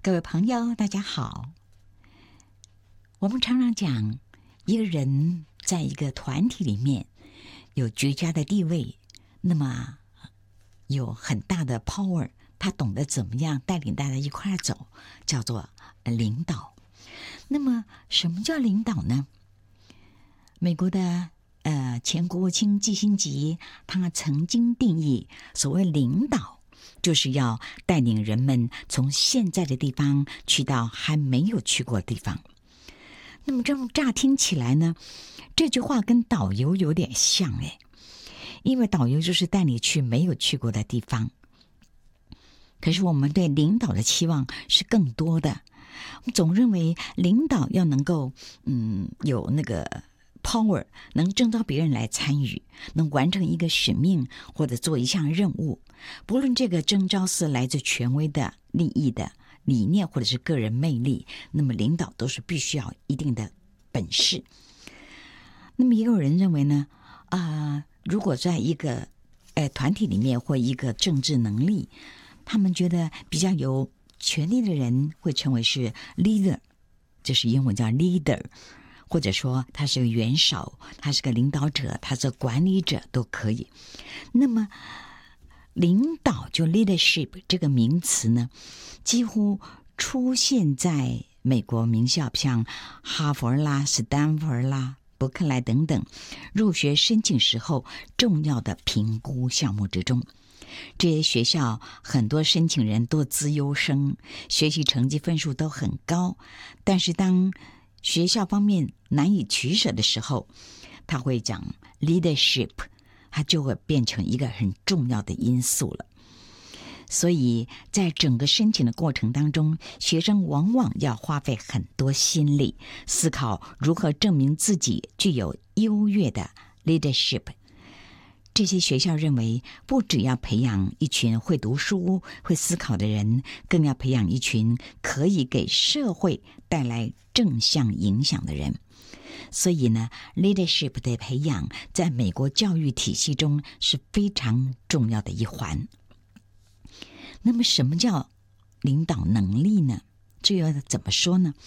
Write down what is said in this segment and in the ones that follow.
各位朋友，大家好。我们常常讲，一个人在一个团体里面有绝佳的地位，那么有很大的 power， 他懂得怎么样带领大家一块儿走，叫做领导。那么什么叫领导呢？美国的前国务卿基辛格他曾经定义所谓领导，就是要带领人们从现在的地方去到还没有去过的地方。那么这么乍听起来呢，这句话跟导游有点像因为导游就是带你去没有去过的地方。可是我们对领导的期望是更多的，我们总认为领导要能够有那个 power， 能征召别人来参与，能完成一个使命或者做一项任务，不论这个征召是来自权威的、利益的、理念或者是个人魅力，那么领导都是必须要一定的本事。那么也有人认为呢，如果在一个团体里面或一个政治能力，他们觉得比较有权力的人会称为是 leader， 就是英文叫 leader， 或者说他是个元首，他是个领导者，他是管理者都可以。那么领导就 leadership 这个名词呢，几乎出现在美国名校，像哈佛啦、斯坦福啦、伯克莱等等入学申请时候重要的评估项目之中。这些学校很多申请人都资优生，学习成绩分数都很高，但是当学校方面难以取舍的时候，他会讲 leadership， 它就会变成一个很重要的因素了。所以在整个申请的过程当中，学生往往要花费很多心力，思考如何证明自己具有优越的 leadership。这些学校认为，不只要培养一群会读书、会思考的人，更要培养一群可以给社会带来正向影响的人。所以呢 ，leadership 的培养在美国教育体系中是非常重要的一环。那么什么叫领导能力呢？这要怎么说呢？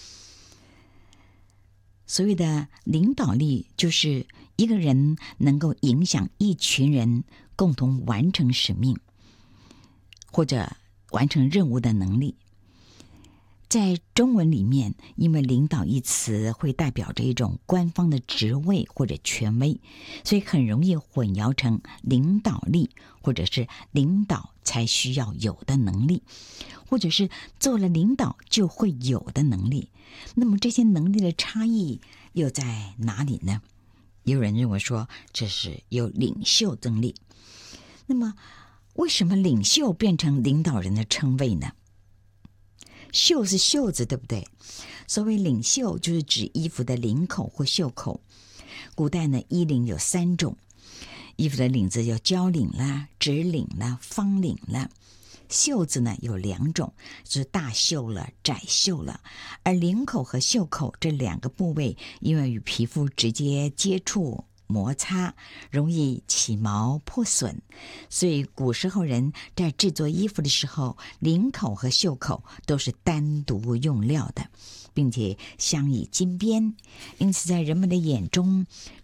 所谓的领导力，就是一个人能够影响一群人共同完成使命或者完成任务的能力。在中文里面，因为领导一词会代表着一种官方的职位或者权威，所以很容易混淆成领导力或者是领导才需要有的能力，或者是做了领导就会有的能力。那么这些能力的差异又在哪里呢？也有人认为说这是有领袖能力。那么为什么领袖变成领导人的称谓呢？袖是袖子，对不对？所谓领袖就是指衣服的领口或袖口。古代呢，衣领有3种，衣服的领子有交领啦、直领啦、方领啦。袖子呢有2种，就是大袖了、窄袖了。而领口和袖口这2个部位，因为与皮肤直接接触摩擦，容易起毛破损，所以古时候人在制作衣服的时候，领口和袖口都是单独用料的，并且镶以金边。因此在人们的眼中，